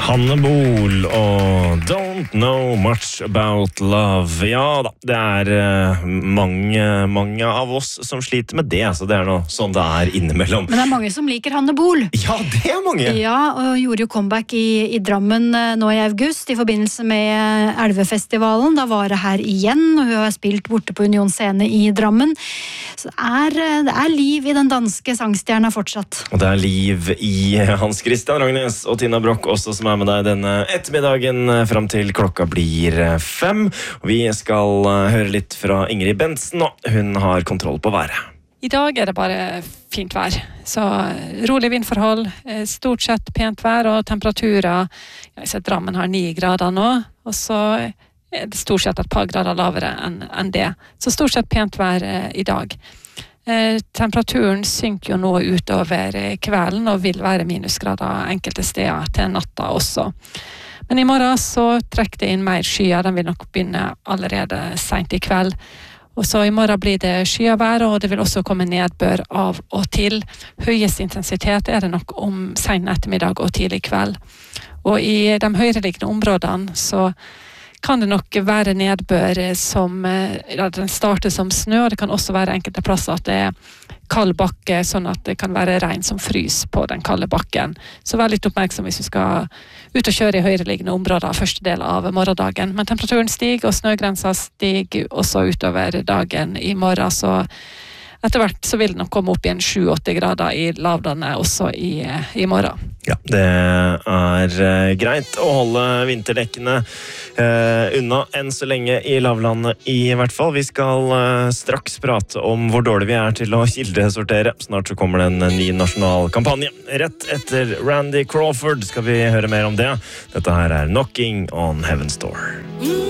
Hanne Bol og Don't Know Much About Love. Ja da, det mange av oss som sliter med det, så det noe sånn det innimellom. Men det mange som liker Hanne Bol. Ja, det mange! Ja, og gjorde jo comeback i Drammen nå i august, i forbindelse med Elvefestivalen. Da var det her igjen, og hun har spilt borte på Union Scene i Drammen. Så det liv i den danske sangstjerna fortsatt. Og det liv i Hans Christian Ragnes og Tina Brock også, som med deg denne ettermiddagen frem til klokka blir 5. Vi skal høre litt fra Ingrid Bentzen, og hun har kontroll på været. I dag det bare fint vær, så rolig vindforhold, stort sett pent vær og temperaturer. Jeg ser Drammen har 9 grader nå, og så det stort sett et par grader lavere enn det. Så stort sett pent vær i dag. Temperaturen synker jo nå utover kvelden og vil være minusgrader enkelte steder til natta også. Men i morgen så trekker det inn mer skyer, den vil nok begynne allerede sent i kveld. Og så i morgen blir det skyavær, og det vil også komme nedbør av og til. Høyest intensitet det nok om sen ettermiddag og tidlig kveld. Og i de høyereliggende områdene så kan det nok være nedbør som den starter som snø, og det kan også være enkelte plasser at det kald bakke, sånn at det kan være regn som frys på den kalde bakken. Så vær litt oppmerksom hvis du skal ut og kjøre i høyereliggende områder første del av morgendagen. Men temperaturen stiger, og snøgrensa stiger også utover dagen i morgen, så etter hvert så vil det nok komme opp igjen 7-8 grader i lavlandet også i morgen. Ja, det greit å holde vinterdekkene unna enn så lenge i lavlandet i hvert fall. Vi skal straks prate om hvor dårlig vi til å kildesortere. Snart så kommer det en ny nasjonal kampanje. Rett etter Randy Crawford skal vi høre mer om det. Dette her Knocking on Heaven's Door.